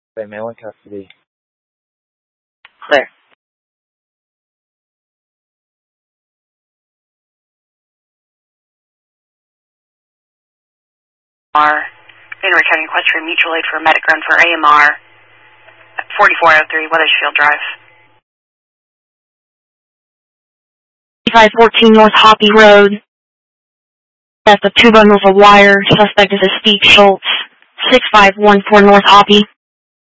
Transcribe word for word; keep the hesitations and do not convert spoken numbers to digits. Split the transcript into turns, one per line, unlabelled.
Bay male in custody.
Clear. R. Henry County Equestrian Mutual Aid for a medic run for A M R. forty-four oh three Weathersfield Drive.
five fourteen North Hoppy Road. At the two bundles of wire, suspect is a Steve Schultz. six five one four North Hoppy.